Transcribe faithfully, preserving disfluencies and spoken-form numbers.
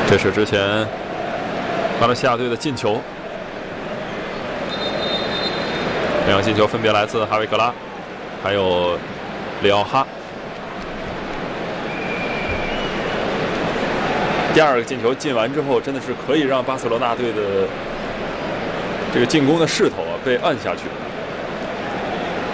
这是之前巴勒西亚队的进球，两个进球分别来自哈维格拉，还有里奥哈。第二个进球进完之后，真的是可以让巴塞罗那队的这个进攻的势头啊被按下去。